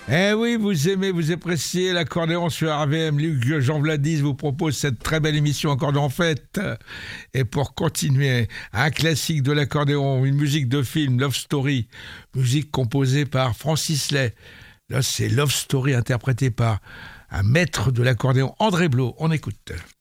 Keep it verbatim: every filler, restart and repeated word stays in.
Eh oui, vous aimez, vous appréciez l'accordéon sur R V M. Luc Jean Vladis vous propose cette très belle émission Accordéon en fête. Et pour continuer, un classique de l'accordéon, une musique de film, Love Story, musique composée par Francis Lai. Là, c'est Love Story interprété par un maître de l'accordéon, André Blot. On écoute.